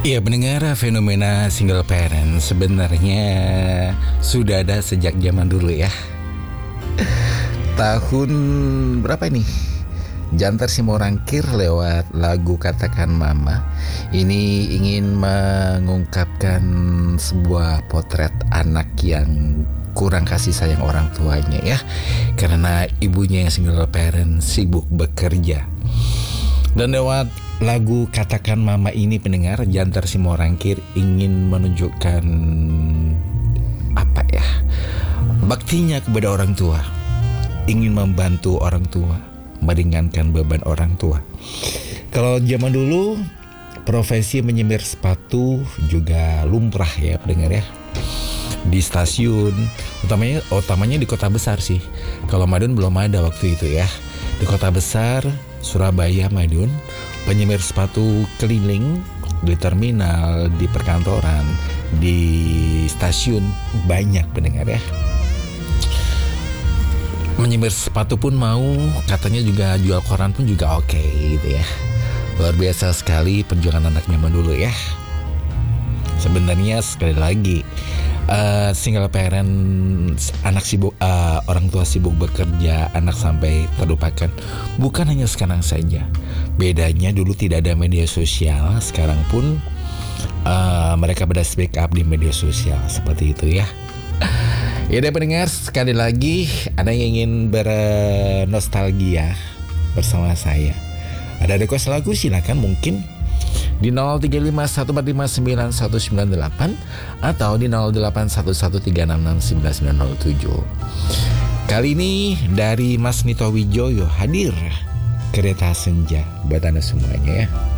Iya, pendengar, fenomena single parent sebenarnya sudah ada sejak zaman dulu ya. Tahun berapa ini? Jantar Simorangkir lewat lagu Katakan Mama ini ingin mengungkapkan sebuah potret anak yang kurang kasih sayang orang tuanya ya, karena ibunya yang single parent sibuk bekerja. Dan lewat lagu Katakan Mama ini, pendengar, Jantar Simorangkir ingin menunjukkan baktinya kepada orang tua, ingin membantu orang tua, meringankan beban orang tua. Kalau zaman dulu profesi menyemir sepatu juga lumrah ya, pendengar ya, di stasiun, utamanya di kota besar sih. Kalau Madiun belum ada waktu itu ya. Di kota besar Surabaya, Madiun, penyemir sepatu keliling di terminal, di perkantoran, di stasiun banyak, pendengar ya. Menyemir sepatu pun mau, katanya juga jual koran pun juga oke gitu ya. Luar biasa sekali perjuangan anak zaman dulu ya. Sebenarnya sekali lagi, single parent, anak sibuk, orang tua sibuk bekerja, anak sampai terlupakan. Bukan hanya sekarang saja. Bedanya dulu tidak ada media sosial, sekarang pun mereka pada speak up di media sosial seperti itu ya. Ya udah, pendengar, sekali lagi Anda yang ingin bernostalgia bersama saya, ada request lagu, silakan mungkin di 0351459198 atau di 0811366997. Kali ini dari Mas Nito Wijoyo hadir Kereta Senja buat Anda semuanya ya.